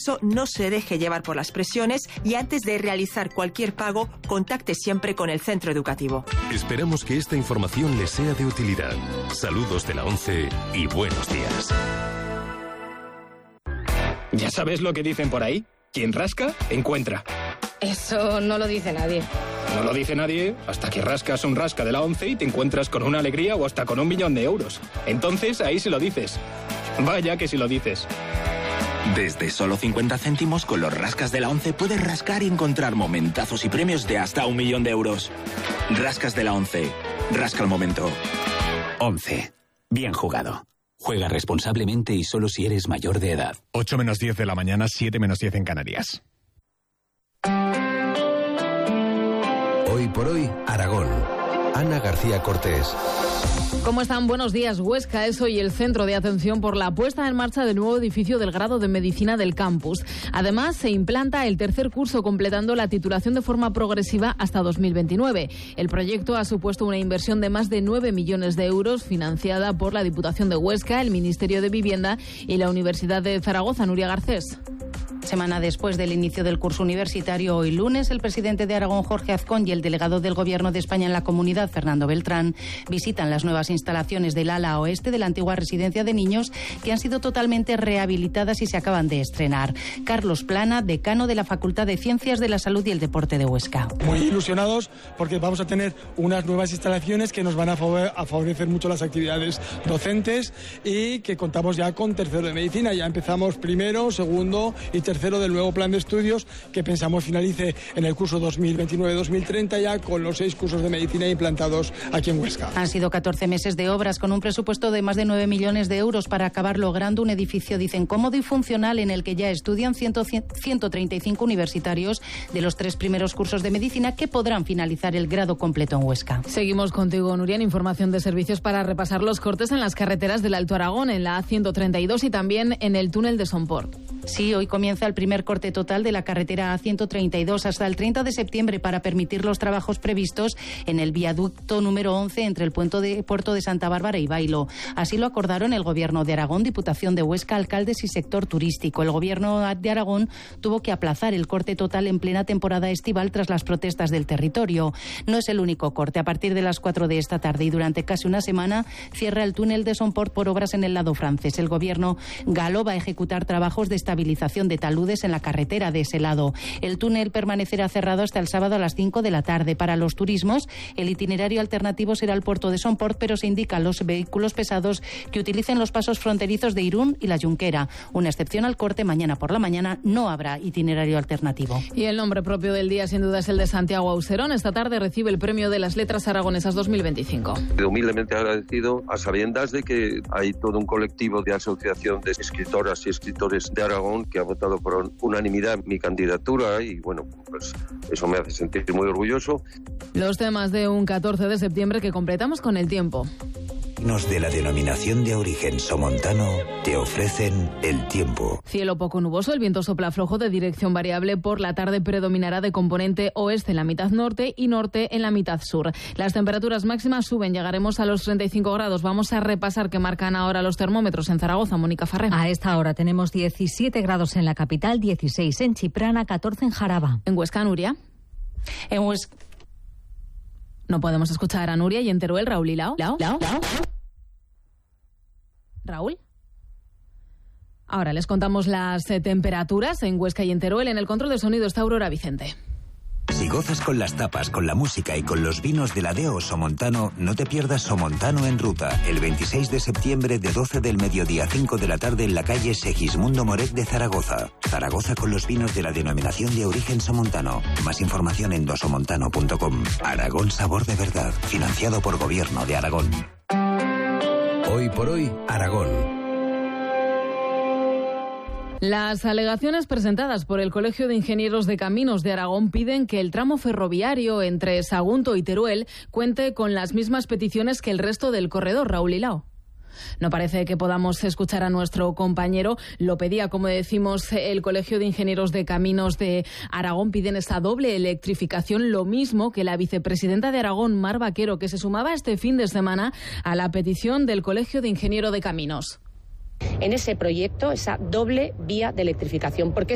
caso, no se deje llevar por las presiones y antes de realizar cualquier pago, contacte siempre con el centro educativo. Esperamos que esta información les sea de utilidad. Saludos de la ONCE y buenos días. ¿Ya sabes lo que dicen por ahí? Quien rasca, encuentra. Eso no lo dice nadie. No lo dice nadie hasta que rascas un rasca de la ONCE y te encuentras con una alegría o hasta con 1 millón de euros. Entonces ahí sí lo dices. Vaya que sí lo dices. Desde solo 50 céntimos con los rascas de la ONCE puedes rascar y encontrar momentazos y premios de hasta 1 millón de euros. Rascas de la ONCE. Rasca el momento. ONCE. Bien jugado. Juega responsablemente y solo si eres mayor de edad. 8 menos 10 de la mañana, 7 menos 10 en Canarias. Hoy por hoy, Aragón. Ana García Cortés. ¿Cómo están? Buenos días. Huesca es hoy el centro de atención por la puesta en marcha del nuevo edificio del grado de Medicina del campus. Además, se implanta el tercer curso completando la titulación de forma progresiva hasta 2029. El proyecto ha supuesto una inversión de más de 9 millones de euros financiada por la Diputación de Huesca, el Ministerio de Vivienda y la Universidad de Zaragoza. Nuria Garcés. Semana después del inicio del curso universitario, hoy lunes, el presidente de Aragón, Jorge Azcón, y el delegado del Gobierno de España en la comunidad, Fernando Beltrán, visitan las nuevas instalaciones del ala oeste de la antigua residencia de niños, que han sido totalmente rehabilitadas y se acaban de estrenar. Carlos Plana, decano de la Facultad de Ciencias de la Salud y el Deporte de Huesca. Muy ilusionados porque vamos a tener unas nuevas instalaciones que nos van a favorecer mucho las actividades docentes y que contamos ya con tercero de medicina. Ya empezamos primero, segundo y tercero del nuevo plan de estudios que pensamos finalice en el curso 2029-2030 ya con los 6 cursos de medicina implantados aquí en Huesca. Han sido 14 meses de obras con un presupuesto de más de 9 millones de euros para acabar logrando un edificio, dicen, cómodo y funcional en el que ya estudian 135 universitarios de los 3 primeros cursos de medicina que podrán finalizar el grado completo en Huesca. Seguimos contigo, Nuria, en información de servicios para repasar los cortes en las carreteras del Alto Aragón, en la A132 y también en el túnel de Somport. Sí, hoy comienza el primer corte total de la carretera A132 hasta el 30 de septiembre para permitir los trabajos previstos en el viaducto número 11 entre el puerto de Santa Bárbara y Bailo. Así lo acordaron el Gobierno de Aragón, Diputación de Huesca, alcaldes y sector turístico. El Gobierno de Aragón tuvo que aplazar el corte total en plena temporada estival tras las protestas del territorio. No es el único corte. A partir de las 4 de esta tarde y durante casi una semana cierra el túnel de Somport por obras en el lado francés. El Gobierno galo va a ejecutar trabajos de estabilización de taludes en la carretera de ese lado. El túnel permanecerá cerrado hasta el sábado a las 5 de la tarde. Para los turismos, el itinerario alternativo será el puerto de Somport, pero se indica a los vehículos pesados que utilicen los pasos fronterizos de Irún y la Junquera. Una excepción al corte, mañana por la mañana no habrá itinerario alternativo. Y el nombre propio del día, sin duda, es el de Santiago Auserón. Esta tarde recibe el premio de las Letras Aragonesas 2025. Humildemente agradecido a sabiendas de que hay todo un colectivo de asociación de escritoras y escritores de Aragón que ha votado por unanimidad mi candidatura y bueno, pues eso me hace sentir muy orgulloso. Los temas de un 14 de septiembre que completamos con el tiempo. Los de la denominación de origen somontano te ofrecen el tiempo. Cielo poco nuboso, el viento sopla flojo de dirección variable. Por la tarde predominará de componente oeste en la mitad norte y norte en la mitad sur. Las temperaturas máximas suben, llegaremos a los 35 grados. Vamos a repasar qué marcan ahora los termómetros en Zaragoza. Mónica Farré. A esta hora tenemos 17 grados en la capital, 16 en Chiprana, 14 en Jaraba. En Huesca, Nuria. En Huesca. No podemos escuchar a Nuria y en Teruel, Raúl y Lao. Raúl. Ahora les contamos las temperaturas en Huesca y en Teruel. En el control de sonido está Aurora Vicente. Si gozas con las tapas, con la música y con los vinos de la Deo Somontano, no te pierdas Somontano en Ruta, el 26 de septiembre de 12 del mediodía a 5 de la tarde en la calle Segismundo Moret de Zaragoza. Zaragoza con los vinos de la denominación de origen Somontano. Más información en dosomontano.com. Aragón sabor de verdad, financiado por Gobierno de Aragón. Hoy por hoy, Aragón. Las alegaciones presentadas por el Colegio de Ingenieros de Caminos de Aragón piden que el tramo ferroviario entre Sagunto y Teruel cuente con las mismas peticiones que el resto del corredor. Raúl y Lao. No parece que podamos escuchar a nuestro compañero. Lo pedía, como decimos, el Colegio de Ingenieros de Caminos de Aragón. Piden esa doble electrificación, lo mismo que la vicepresidenta de Aragón, Mar Vaquero, que se sumaba este fin de semana a la petición del Colegio de Ingenieros de Caminos. En ese proyecto, esa doble vía de electrificación, porque